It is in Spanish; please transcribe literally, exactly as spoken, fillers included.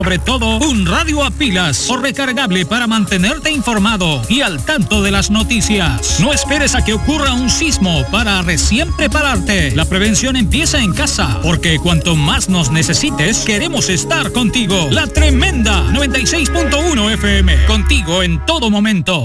Sobre todo, un radio a pilas o recargable para mantenerte informado y al tanto de las noticias. No esperes a que ocurra un sismo para recién prepararte. La prevención empieza en casa, porque cuanto más nos necesites, queremos estar contigo. La Tremenda noventa y seis punto uno F M, contigo en todo momento.